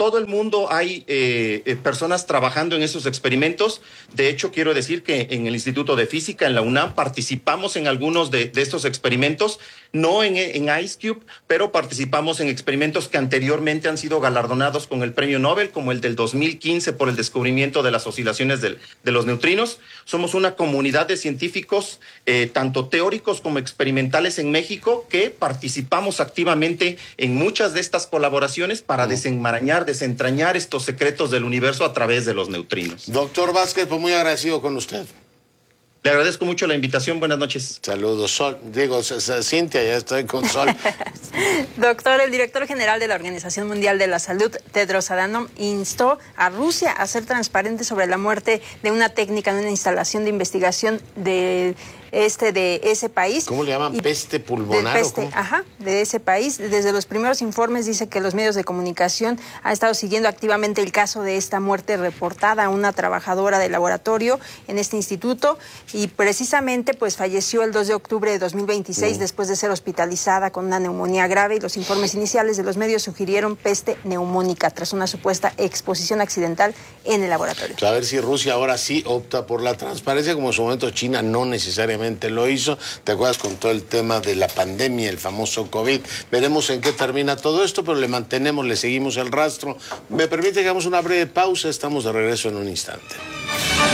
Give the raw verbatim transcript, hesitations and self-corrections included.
todo el mundo hay eh, eh, personas trabajando en esos experimentos. De hecho, quiero decir que en el Instituto de Física, en la UNAM, participamos en algunos de, de estos experimentos, no en, en IceCube, pero participamos en experimentos que anteriormente han sido galardonados con el premio Nobel, como el del dos mil quince por el descubrimiento de las oscilaciones del, de los neutrinos. Somos una comunidad de científicos, eh, tanto teóricos como experimentales en México, que participamos activamente en muchas de estas colaboraciones para desenmarañar, desentrañar estos secretos del universo a través de los neutrinos. Doctor Vázquez, pues muy agradecido con usted. Le agradezco mucho la invitación. Buenas noches. Saludos, Sol. Digo, Cintia, ya estoy con Sol. Doctor, el director general de la Organización Mundial de la Salud, Tedros Adhanom, instó a Rusia a ser transparente sobre la muerte de una técnica en una instalación de investigación de este de ese país. ¿Cómo le llaman? Y ¿Peste pulmonar? De peste, ajá, de ese país. Desde los primeros informes dice que los medios de comunicación han estado siguiendo activamente el caso de esta muerte reportada a una trabajadora del laboratorio en este instituto, y precisamente pues falleció el dos de octubre de dos mil veintiséis uh. después de ser hospitalizada con una neumonía grave, y los informes iniciales de los medios sugirieron peste neumónica tras una supuesta exposición accidental en el laboratorio. A ver si Rusia ahora sí opta por la transparencia, como en su momento China no necesariamente lo hizo. ¿Te acuerdas con todo el tema de la pandemia, el famoso COVID? Veremos en qué termina todo esto, pero le mantenemos, le seguimos el rastro. Me permite que hagamos una breve pausa, estamos de regreso en un instante.